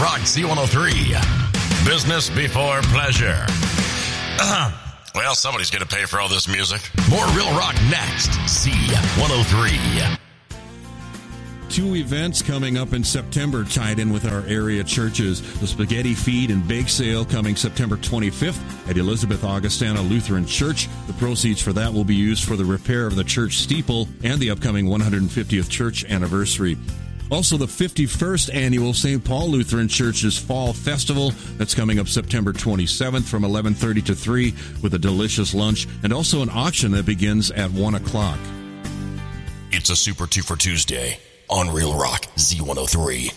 Rock Z103. Business before pleasure. Well, somebody's going to pay for all this music. More Real Rock next. Z103. 2 events coming up in September tied in with our area churches. The Spaghetti Feed and Bake Sale coming September 25th at Elizabeth Augustana Lutheran Church. The proceeds for that will be used for the repair of the church steeple and the upcoming 150th church anniversary. Also, the 51st annual St. Paul Lutheran Church's Fall Festival. That's coming up September 27th from 11:30 to 3 with a delicious lunch and also an auction that begins at 1 o'clock. It's a Super 2 for Tuesday on Real Rock Z103.